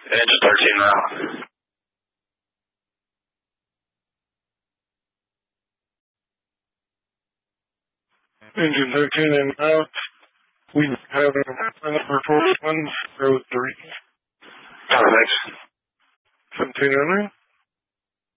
Engine 13 now. Engine 13 and out. We have a report 103. Thanks. 17 on